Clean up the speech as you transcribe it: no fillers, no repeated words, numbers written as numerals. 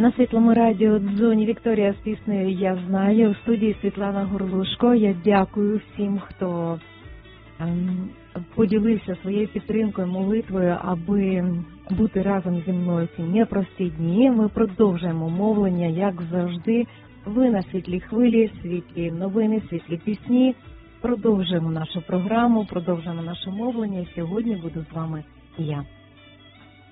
На Світлому радіо Дзоні Вікторія з піснею «Я знаю». У студії Світлана Горлушко. Я дякую всім, хто поділився своєю підтримкою, молитвою, аби бути разом зі мною ці непрості дні. Ми продовжуємо мовлення, як завжди. Ви на світлій хвилі, світлі новини, світлі пісні. Продовжуємо нашу програму, продовжуємо наше мовлення. І сьогодні буду з вами я.